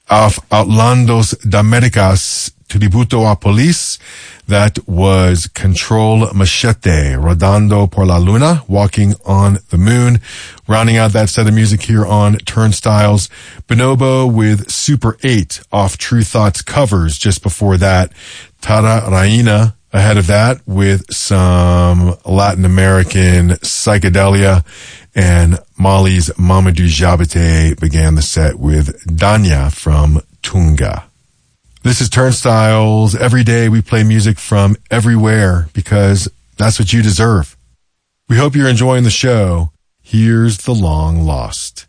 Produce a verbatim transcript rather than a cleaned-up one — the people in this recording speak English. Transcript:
Off Outlandos d'Américas, Tributo a Police. That was Control Machete, Rodando por la Luna, Walking on the Moon. Rounding out that set of music here on Turnstiles, Bonobo with Super eight off True Thoughts Covers. Just before that, Tara Raina ahead of that with some Latin American psychedelia, and Mali's Mamadou Diabaté began the set with Danya from Tunga. This is Turnstiles. Every day we play music from everywhere because that's what you deserve. We hope you're enjoying the show. Here's The Long Lost.